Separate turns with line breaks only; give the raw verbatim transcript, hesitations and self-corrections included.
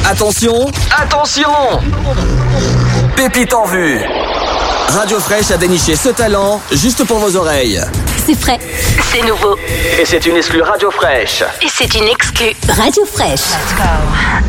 Attention, attention! Pépite en vue. Radio Fraîche a déniché ce talent juste pour vos oreilles.
C'est frais, c'est nouveau.
Et c'est une exclue Radio Fraîche.
Et c'est une exclue Radio Fraîche. Let's go.